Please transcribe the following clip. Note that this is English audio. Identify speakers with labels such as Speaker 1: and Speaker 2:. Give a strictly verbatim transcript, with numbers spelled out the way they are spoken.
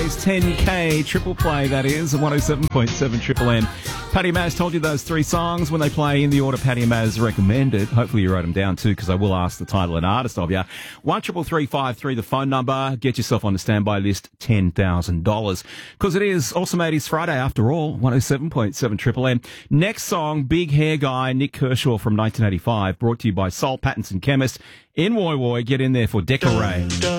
Speaker 1: Monday's ten K triple play, that is, one oh seven point seven Triple M. Paddy Maz told you those three songs when they play in the order Paddy Maz recommended. Hopefully you wrote them down too, because I will ask the title and artist of you. one triple three five three, the phone number. Get yourself on the standby list, ten thousand dollars. Because it is Awesome eighties Friday after all, one oh seven point seven Triple M. Next song, Big Hair Guy, Nick Kershaw from nineteen eighty-five, brought to you by Sol Pattinson Chemist in Woy Woy. Get in there for Decorate.